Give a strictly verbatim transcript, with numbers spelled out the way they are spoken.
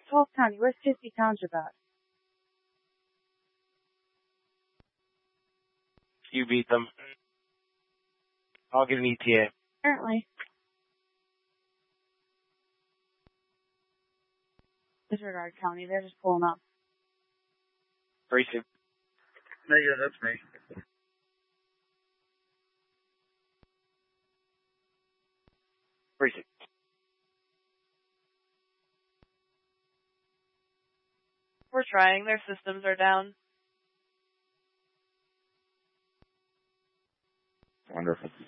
twelfth County, where's Kisky Township at? You beat them. I'll get an E T A. Apparently. Disregard County, they're just pulling up. Precinct. Negative, that's me. Precinct. We're trying. Their systems are down. Wonderful.